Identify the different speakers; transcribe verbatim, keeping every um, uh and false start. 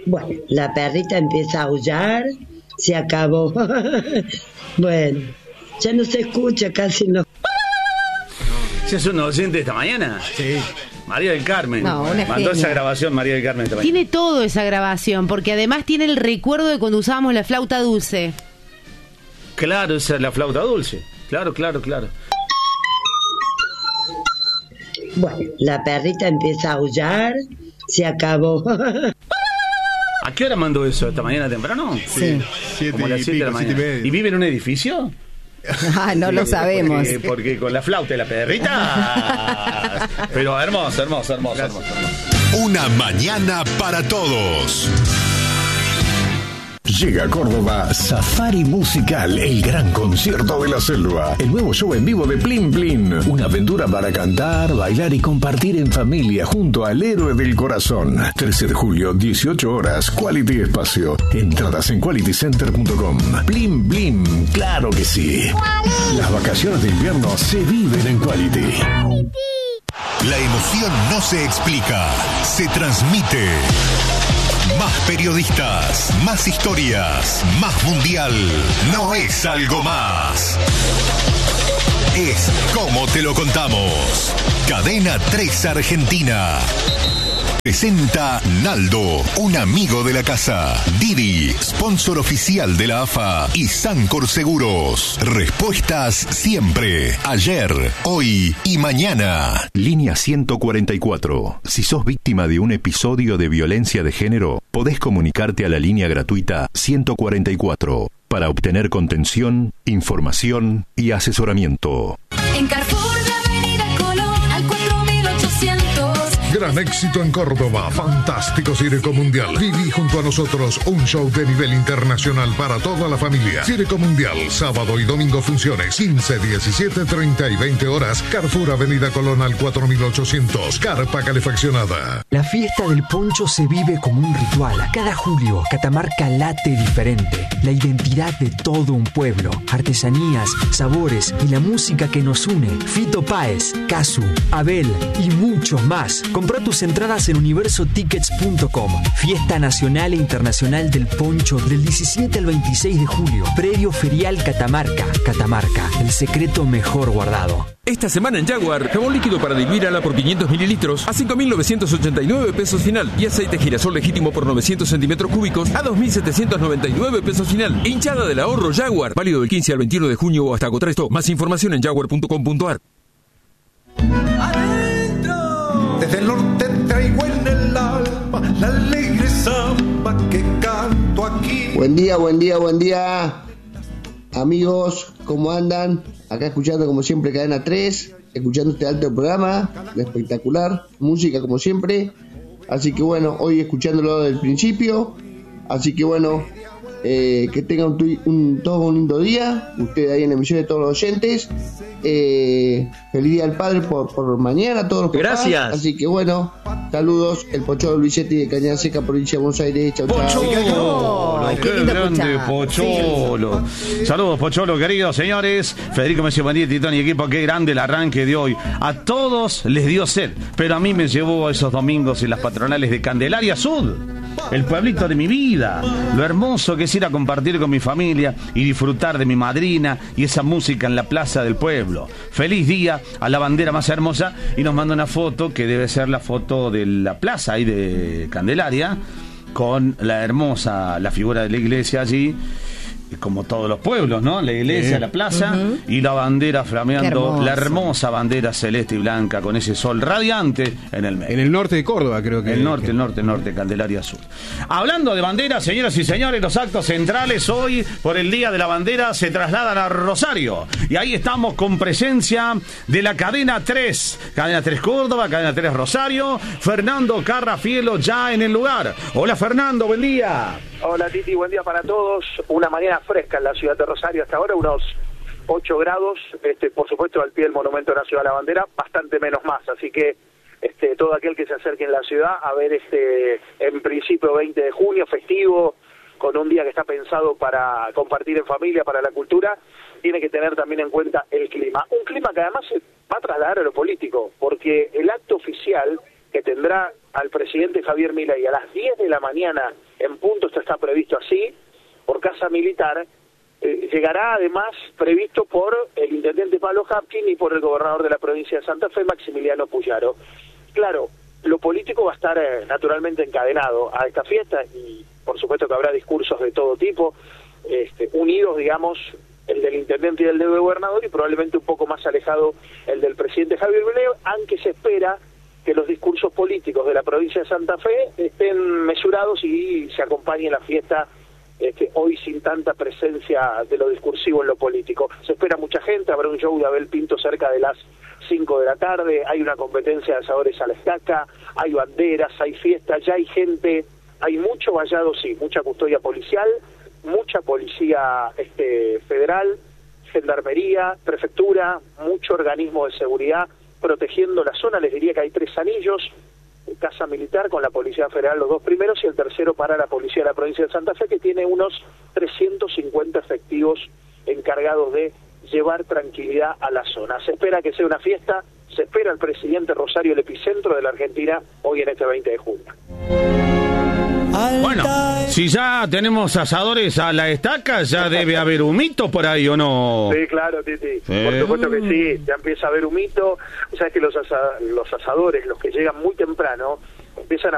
Speaker 1: Bueno, la perrita empieza a aullar, se acabó. Bueno, ya no se escucha, casi no.
Speaker 2: ¿Ya es un oyente esta mañana?
Speaker 3: Sí.
Speaker 2: María del Carmen.
Speaker 4: No, una
Speaker 2: Mandó
Speaker 4: genia.
Speaker 2: esa grabación María del Carmen esta mañana.
Speaker 4: Tiene todo esa grabación, porque además tiene el recuerdo de cuando usábamos la flauta dulce.
Speaker 2: Claro, esa es la flauta dulce. Claro, claro, claro.
Speaker 1: Bueno, la perrita empieza a aullar, se acabó.
Speaker 2: ¿A qué hora mandó eso? ¿Esta mañana temprano?
Speaker 4: Sí.
Speaker 3: Siete
Speaker 2: Como a las
Speaker 3: y
Speaker 2: siete de la
Speaker 3: pico, siete y
Speaker 2: mañana.
Speaker 3: media.
Speaker 2: ¿Y vive en un edificio?
Speaker 4: Ah, no lo sabemos.
Speaker 2: Porque, porque con la flauta y la perrita. Pero hermoso, hermoso, hermoso, hermoso, hermoso.
Speaker 5: Una mañana para todos.
Speaker 6: Llega a Córdoba Safari Musical, el gran concierto de la selva. El nuevo show en vivo de Plin Plin. Una aventura para cantar, bailar y compartir en familia junto al héroe del corazón. trece de julio, dieciocho horas, Quality Espacio. Entradas en quality center punto com. Plin Plin, claro que sí. Las vacaciones de invierno se viven en Quality.
Speaker 5: La emoción no se explica, se transmite. Más periodistas, más historias, más mundial. No es algo más. Es como te lo contamos. Cadena tres Argentina. Presenta Naldo, un amigo de la casa. Didi, sponsor oficial de la A F A. Y Sancor Seguros. Respuestas siempre. Ayer, hoy y mañana.
Speaker 7: Línea ciento cuarenta y cuatro. Si sos víctima de un episodio de violencia de género, podés comunicarte a la línea gratuita ciento cuarenta y cuatro para obtener contención, información y asesoramiento.
Speaker 8: En Carrefour de Avenida Colón al cuatro mil ochocientos.
Speaker 9: Gran éxito en Córdoba, fantástico Circo Mundial. Viví junto a nosotros un show de nivel internacional para toda la familia. Circo Mundial, sábado y domingo funciones, quince, diecisiete, treinta y veinte horas. Carrefour Avenida Colón al cuatro mil ochocientos, carpa calefaccionada.
Speaker 10: La fiesta del poncho se vive como un ritual. Cada julio, Catamarca late diferente. La identidad de todo un pueblo, artesanías, sabores y la música que nos une. Fito Páez, Casu, Abel y muchos más. Comprá tus entradas en universo tickets punto com. Fiesta Nacional e Internacional del Poncho del diecisiete al veintiséis de julio. Predio Ferial Catamarca. Catamarca, el secreto mejor guardado.
Speaker 11: Esta semana en Jaguar, jabón líquido para diluir ala por quinientos mililitros a cinco mil novecientos ochenta y nueve pesos final. Y aceite girasol legítimo por novecientos centímetros cúbicos a dos mil setecientos noventa y nueve pesos final. Hinchada del ahorro Jaguar. Válido del quince al veintiuno de junio o hasta agotar esto. Más información en jaguar punto com punto a r.
Speaker 12: Desde el norte traigo en el alma la alegre samba que canto aquí.
Speaker 13: Buen día, buen día, buen día. Amigos, ¿cómo andan? Acá escuchando como siempre Cadena tres, escuchando este alto programa, espectacular, música como siempre. Así que bueno, hoy escuchándolo desde el principio. Así que bueno, eh, que tengan un, tu- un, todo un lindo día. Ustedes ahí en la emisión de todos los oyentes. Eh, feliz día al padre por, por mañana, todos los papás.
Speaker 2: Gracias.
Speaker 13: Así que bueno, saludos. El Pocholo Luisetti de Cañada Seca, provincia de Buenos Aires. Chau, chau.
Speaker 2: Pocholo,
Speaker 4: Ay, qué
Speaker 2: qué
Speaker 4: lindo
Speaker 2: grande
Speaker 4: escuchar.
Speaker 2: Pocholo. Saludos, Pocholo, queridos señores. Federico Messi, María, Titón y equipo, qué grande el arranque de hoy. A todos les dio sed, pero a mí me llevó a esos domingos en las patronales de Candelaria Sud, el pueblito de mi vida. Lo hermoso que es ir a compartir con mi familia y disfrutar de mi madrina y esa música en la plaza del pueblo. Feliz día a la bandera más hermosa, y nos manda una foto que debe ser la foto de la plaza ahí de Candelaria, con la hermosa, la figura de la iglesia allí, como todos los pueblos, ¿no? La iglesia,
Speaker 3: Sí.
Speaker 2: la plaza,
Speaker 4: Uh-huh.
Speaker 2: y la bandera flameando,
Speaker 4: Qué hermoso.
Speaker 2: la hermosa bandera celeste y blanca con ese sol radiante en el medio.
Speaker 3: En el norte de Córdoba, creo que.
Speaker 2: El norte,
Speaker 3: que-
Speaker 2: el norte, el norte, Candelaria Sur. Hablando de banderas, señoras y señores, los actos centrales hoy por el Día de la Bandera se trasladan a Rosario. Y ahí estamos con presencia de la Cadena tres. Cadena tres Córdoba, Cadena tres Rosario. Fernando Carrafielo ya en el lugar. Hola Fernando, buen día.
Speaker 14: Hola Titi, buen día para todos. Una mañana fresca en la ciudad de Rosario hasta ahora, unos ocho grados, este, por supuesto al pie del Monumento Nacional a la Bandera, bastante menos más, así que este, todo aquel que se acerque en la ciudad a ver este, en principio veinte de junio, festivo, con un día que está pensado para compartir en familia, para la cultura, tiene que tener también en cuenta el clima. Un clima que además se va a trasladar a lo político, porque el acto oficial que tendrá al presidente Javier Milei a las diez de la mañana en punto, esto está previsto así, por Casa Militar, eh, llegará además previsto por el intendente Pablo Hapkin y por el gobernador de la provincia de Santa Fe, Maximiliano Puyaro. Claro, lo político va a estar eh, naturalmente encadenado a esta fiesta y por supuesto que habrá discursos de todo tipo, este, unidos, digamos, el del intendente y el del gobernador, y probablemente un poco más alejado el del presidente Javier Milei, aunque se espera que los discursos políticos de la provincia de Santa Fe estén mesurados y se acompañe la fiesta este, hoy sin tanta presencia de lo discursivo en lo político. Se espera mucha gente, habrá un show de Abel Pinto cerca de las cinco de la tarde, hay una competencia de asadores a la estaca, hay banderas, hay fiestas, ya hay gente, hay mucho vallado, sí, mucha custodia policial, mucha policía este, federal, gendarmería, prefectura, mucho organismo de seguridad protegiendo la zona. Les diría que hay tres anillos, Casa Militar con la Policía Federal, los dos primeros, y el tercero para la Policía de la Provincia de Santa Fe, que tiene unos trescientos cincuenta efectivos encargados de llevar tranquilidad a la zona. Se espera que sea una fiesta, se espera el presidente Rosario, el epicentro de la Argentina, hoy en este veinte de junio.
Speaker 2: Bueno, si ya tenemos asadores a la estaca, ya debe haber humito por ahí, ¿o no?
Speaker 14: Sí, claro, Titi.
Speaker 2: Sí.
Speaker 14: Por supuesto que sí, ya empieza a haber humito. O sea, que los, asa los asadores, los que llegan muy temprano, empiezan a